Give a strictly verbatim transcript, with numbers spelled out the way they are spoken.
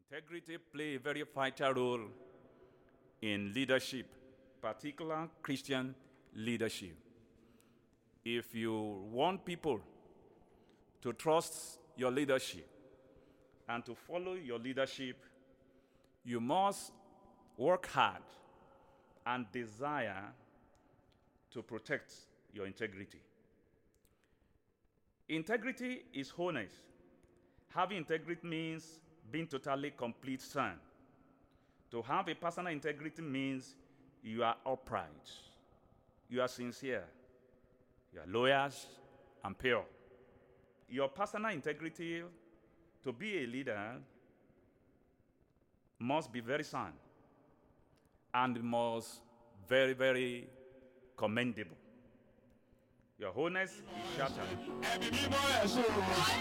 Integrity plays a very vital role in leadership, particular Christian leadership. If you want people to trust your leadership and to follow your leadership, you must work hard and desire to protect your integrity. Integrity is wholeness. Having integrity means being totally complete son. To have a personal integrity means you are upright, you are sincere, you are loyal and pure. Your personal integrity to be a leader must be very sound and must very, very commendable. Your wholeness is shattered.